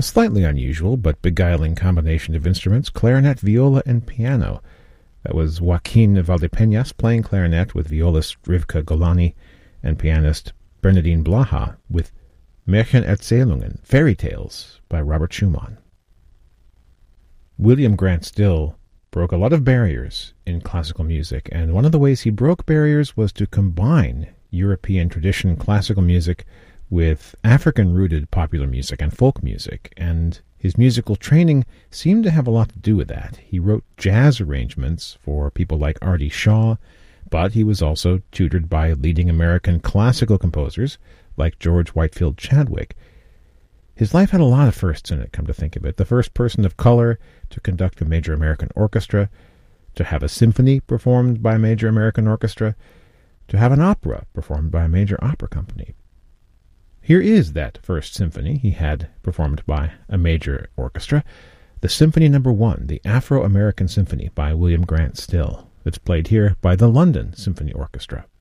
slightly unusual but beguiling combination of instruments, clarinet, viola, and piano. That was Joaquin Valdepeñas playing clarinet with violist Rivka Golani and pianist Bernadine Blaha with Märchenerzählungen, Fairy Tales, by Robert Schumann. William Grant Still broke a lot of barriers in classical music, and one of the ways he broke barriers was to combine European tradition classical music with African-rooted popular music and folk music, and his musical training seemed to have a lot to do with that. He wrote jazz arrangements for people like Artie Shaw, but he was also tutored by leading American classical composers like George Whitefield Chadwick. His life had a lot of firsts in it, come to think of it. The first person of color to conduct a major American orchestra, to have a symphony performed by a major American orchestra, to have an opera performed by a major opera company. Here is that first symphony he had performed by a major orchestra, the Symphony No. 1, the Afro-American Symphony by William Grant Still. It's played here by the London Symphony Orchestra.